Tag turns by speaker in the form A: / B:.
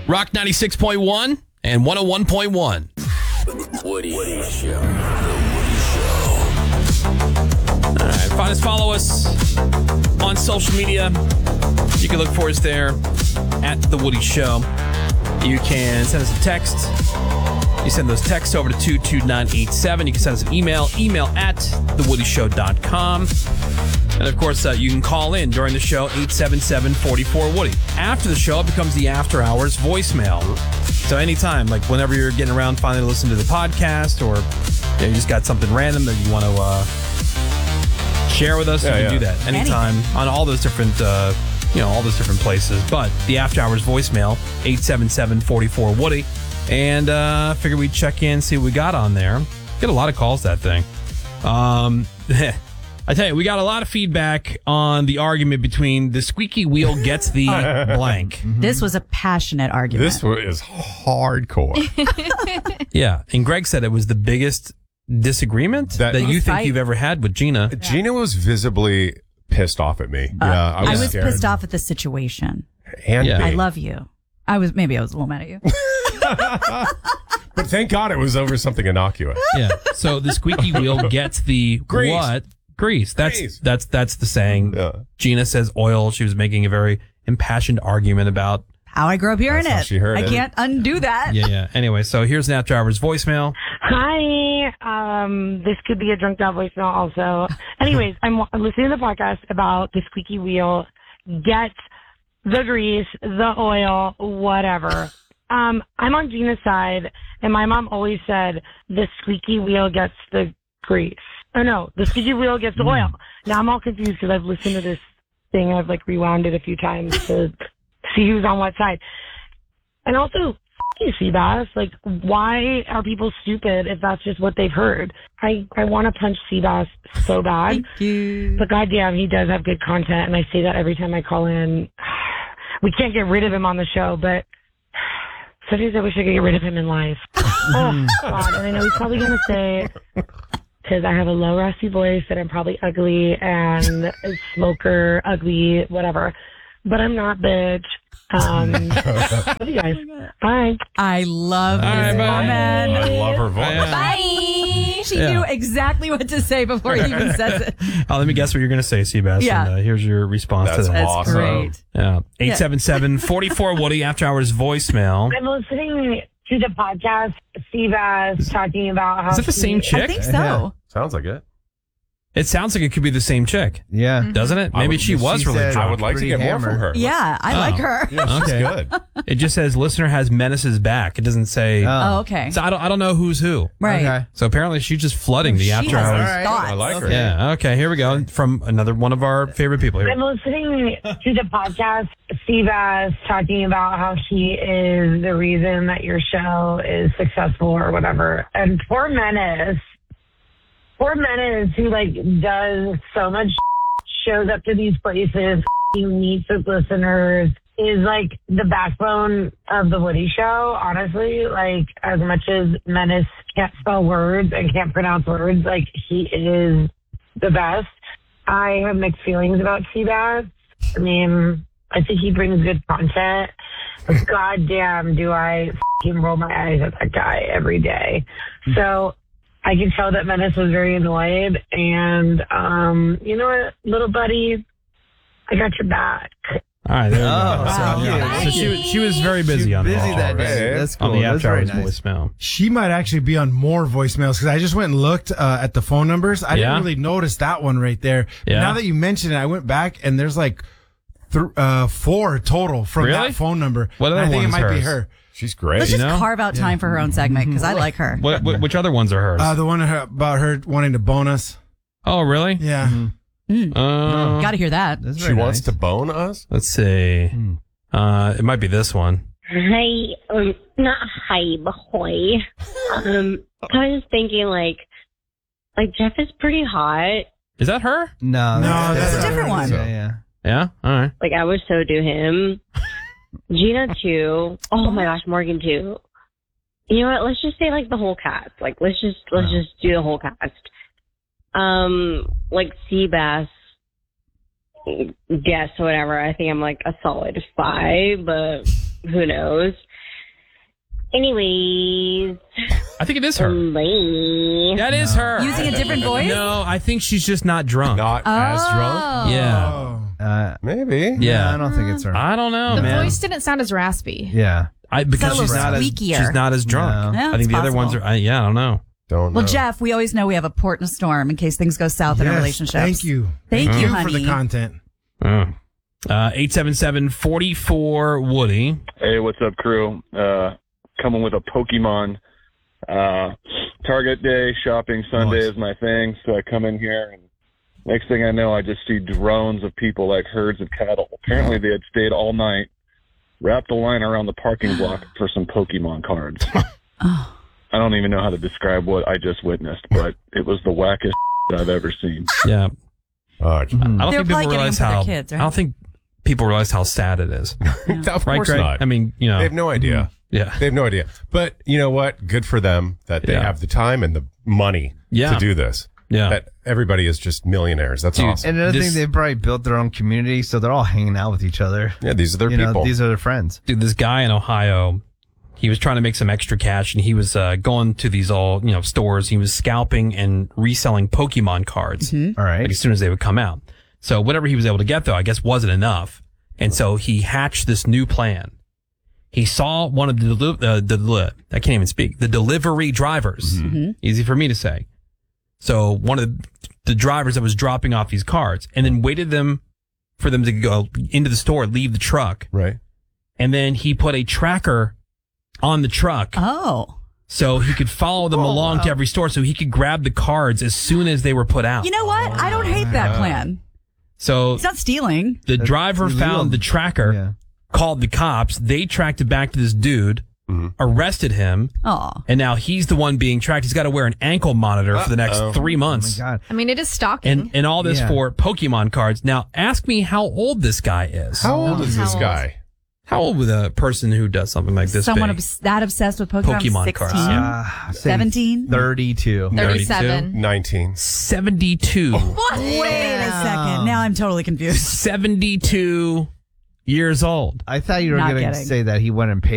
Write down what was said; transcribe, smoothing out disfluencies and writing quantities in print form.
A: Rock 96.1 and 101.1.
B: The Woody Show.
A: All right, find us, follow us on social media. You can look for us there at The Woody Show. You can send us a text. You send those texts over to 22987. You can send us an email at thewoodyshow.com. And, of course, you can call in during the show, 877-44-WOODY. After the show, it becomes the After Hours voicemail. So anytime, like whenever you're getting around finally to listen to the podcast or you just got something random that you want to share with us, you can do that anytime on all those different all those different places. But the After Hours voicemail, 877-44-WOODY. And figure we'd check in, see what we got on there. Get a lot of calls, that thing. I tell you, we got a lot of feedback on the argument between the squeaky wheel gets the blank.
C: This was a passionate argument.
D: This is hardcore.
A: Yeah. And Greg said it was the biggest disagreement that you think you've ever had with Gina.
D: Gina was visibly pissed off at me.
C: I was pissed off at the situation.
D: And
C: I love you. Maybe I was a little mad at you.
D: But thank God it was over something innocuous.
A: Yeah. So the squeaky wheel gets the
D: Grease.
A: What? Grease. That's the saying.
D: Yeah.
A: Gina says oil. She was making a very impassioned argument about
C: how I grew up hearing
D: how
C: it.
D: she heard
C: I
D: it.
C: can't undo that.
A: Yeah. Anyway, so here's an After Hours voicemail.
E: Hi. This could be a drunk dad voicemail also. Anyways, I'm listening to the podcast about the squeaky wheel gets the grease, the oil, whatever. I'm on Gina's side, and my mom always said the squeaky wheel gets the grease. Oh, no, the squeaky wheel gets the oil. Now I'm all confused because I've listened to this thing. I've rewound it a few times to see who's on what side. And also, you Seabass, why are people stupid if that's just what they've heard? I want to punch Seabass so bad.
C: Thank you.
E: But goddamn, he does have good content, and I say that every time I call in. We can't get rid of him on the show, but sometimes I wish I could get rid of him in life. Oh, God. And I know he's probably going to say, because I have a low, raspy voice, and I'm probably ugly and a smoker, ugly, whatever. But I'm not, bitch. Love you guys. Bye.
C: I love this woman.
D: I love her voice.
C: Bye. She knew exactly what to say before he even says it.
A: Let me guess what you're going to say, Seabass.
C: Yeah.
A: And, here's your response to that.
C: That's
D: awesome.
C: great.
A: Yeah. 877-44-WOODY After Hours voicemail.
E: I'm listening to the podcast, Seabass talking about how...
A: Is it the same chick?
C: I think so.
D: Yeah. Sounds like it.
A: It sounds like it could be the same chick.
F: Yeah.
A: Doesn't it? Maybe she was really
F: said-
A: drunk.
D: I would like to get more from her.
C: Yeah, I like her.
D: Yeah, she's
A: Okay.
D: good.
A: It just says listener has Menace's back. It doesn't say.
C: Oh, okay.
A: So I don't know who's who.
C: Right.
F: Okay.
A: So apparently she's just flooding the
C: She
A: After
C: has
A: Hours.
C: thoughts.
D: I like her.
A: Yeah. Okay. Here we go. From another one of our favorite people here.
E: I'm listening to the podcast, Seabass talking about how he is the reason that your show is successful or whatever. And poor Menace who does so much, shows up to these places, he meets with listeners, is the backbone of the Woody Show. Honestly, as much as Menace can't spell words and can't pronounce words, he is the best. I have mixed feelings about Seabass. I mean, I think he brings good content, but goddamn, do I roll my eyes at that guy every day. So I can tell that Menace was very annoyed, and you know what, little buddy, I got your back.
A: All right. There we go.
C: wow.
A: So she was very busy on
F: Busy
A: the,
F: that day. That's cool.
A: on the
F: That's
A: After
F: very
A: Hours
F: nice.
A: voicemail.
G: She might actually be on more voicemails because I just went and looked at the phone numbers. I didn't really notice that one right there. But
A: Yeah.
G: now that you mention it, I went back and there's 4 total from
A: Really?
G: that phone number.
A: What
G: And
A: other
G: I think it
A: one's
G: might be
A: hers?
G: her.
D: She's great.
C: Let's just
A: know?
C: carve out time for her own segment because I like her.
A: Which other ones are hers?
G: The one about her wanting to bone us.
A: Oh, really?
G: Yeah.
C: Got to hear that.
F: That's
D: She
F: very
D: wants
F: nice.
D: to bone us?
A: Let's see. It might be this one.
H: Hi, not hi, boy. I was thinking Jeff is pretty hot.
A: Is that her?
F: No,
G: that's
C: a different one.
F: Yeah.
A: Yeah. All right.
H: I would so do him. Gina too. Oh my gosh, Morgan too. You know what? Let's just say the whole cast. Let's just do the whole cast. Seabass. Yes, whatever. I think I'm a solid 5, but who knows? Anyways.
A: I think it is her.
H: Bye.
A: That is her.
C: Using a different voice?
A: No, I think she's just not drunk.
D: Not as drunk?
A: Yeah.
D: Maybe.
A: Yeah.
F: I don't think it's her.
A: I don't know,
I: The
A: man.
I: voice didn't sound as raspy.
F: Yeah.
A: Because
C: Sounds
A: she's not,
C: squeakier.
A: she's not as drunk.
F: No.
C: Yeah,
A: I think
C: it's
A: the other ones
C: possible.
A: are, I don't know.
D: Don't know.
C: Well, Jeff, we always know we have a port in a storm in case things go south in a
G: Yes,
C: relationship.
G: Thank you.
C: Thank you,
G: for
C: honey.
G: the content.
A: 877-44-WOODY.
J: Hey, what's up, crew? Coming with a Pokemon Target Day. Shopping Sunday is my thing, so I come in here, and next thing I know, I just see drones of people like herds of cattle. Apparently, they had stayed all night, wrapped a line around the parking block for some Pokemon cards. I don't even know how to describe what I just witnessed, but it was the wackest I've ever seen.
A: Yeah.
D: Oh,
A: I don't
C: They're
A: think
C: probably
A: people
C: getting
A: realize
C: them for their
A: how.
C: kids, right?
A: I don't think people realize how sad it is.
D: of
A: Right,
D: course
A: Greg?
D: not.
A: I mean, you know.
D: They have no idea.
A: Yeah.
D: They have no idea. But you know what? Good for them that they
A: Yeah.
D: have the time and the money
A: Yeah.
D: to do this.
A: Yeah.
D: That everybody is just millionaires. That's
A: Dude,
D: awesome.
F: And another
A: This-
F: thing, they probably built their own community, so they're all hanging out with each other.
D: Yeah, these are their
F: You know,
D: people.
F: these are their friends.
A: Dude, this guy in Ohio, he was trying to make some extra cash, and he was going to these stores. He was scalping and reselling Pokemon cards
F: All right.
A: like, as soon as they would come out. So whatever he was able to get, though, I guess wasn't enough. And so he hatched this new plan. He saw one of the I can't even speak, the delivery drivers. Easy for me to say. So one of the drivers that was dropping off these cards, and then waited for them to go into the store, leave the truck.
D: Right.
A: And then he put a tracker on the truck
C: Oh.
A: so he could follow them along to every store, so he could grab the cards as soon as they were put out.
C: You know what? I don't hate that plan.
A: So
C: It's not stealing.
A: the driver
F: illegal.
A: found the tracker,
F: Yeah.
A: called the cops. They tracked it back to this dude, arrested him,
C: Oh.
A: and now he's the one being tracked. He's got to wear an ankle monitor for the next 3
F: Oh my
A: months.
F: God.
I: I mean, it is stalking.
A: And all this
F: Yeah.
A: for Pokemon cards. Now, ask me how old this guy is.
D: How old is
I: How
D: this
I: old?
D: guy?
A: How old would a person who does something like this
C: Someone
A: be?
C: that obsessed with Pokemon.
A: Pokemon
C: 16?
A: cards, yeah.
F: Say
C: 17?
F: 32.
I: 37.
D: 19.
A: 72.
C: Wait a second. Now I'm totally confused.
A: 72 years old.
F: I thought you were
C: Not
F: going to
C: kidding.
F: say that he went and paid